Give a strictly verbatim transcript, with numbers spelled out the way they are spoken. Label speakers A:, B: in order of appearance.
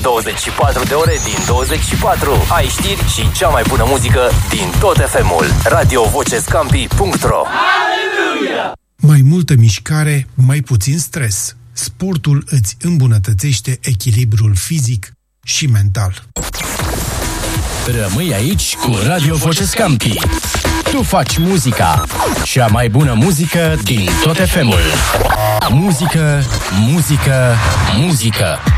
A: douăzeci și patru de ore din douăzeci și patru. Ai știri și cea mai bună muzică din tot F M-ul. radio voce scampi punct ro.
B: Mai multă mișcare, mai puțin stres. Sportul îți îmbunătățește echilibrul fizic și mental.
C: Rămâi aici cu Radio Voce Scampi. Tu faci muzica, cea mai bună muzică din tot F M-ul. Muzică, muzică, muzică.